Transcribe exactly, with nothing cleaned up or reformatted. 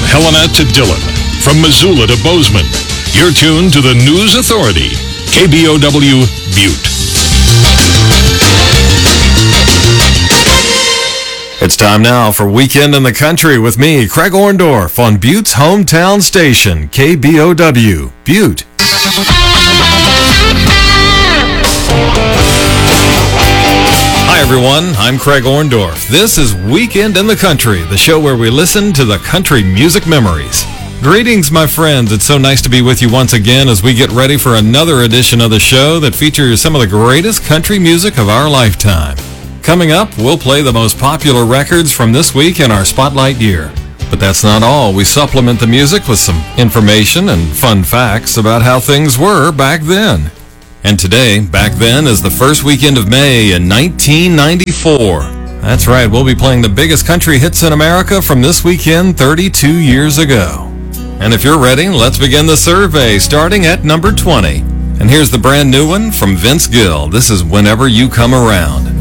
Helena to Dillon, from Missoula to Bozeman. You're tuned to the News Authority, K B O W Butte. It's time now for Weekend in the Country with me, Craig Orndorff, on Butte's hometown station, K B O W, Butte. Hi everyone, I'm Craig Orndorff. This is Weekend in the Country, the show where we listen to the country music memories. Greetings, my friends. It's so nice to be with you once again as we get ready for another edition of the show that features some of the greatest country music of our lifetime. Coming up, we'll play the most popular records from this week in our Spotlight year. But that's not all. We supplement the music with some information and fun facts about how things were back then. And today, back then, is the first weekend of May in nineteen ninety-four. That's right, we'll be playing the biggest country hits in America from this weekend thirty-two years ago. And if you're ready, let's begin the survey, starting at number twenty. And here's the brand new one from Vince Gill. This is Whenever You Come Around.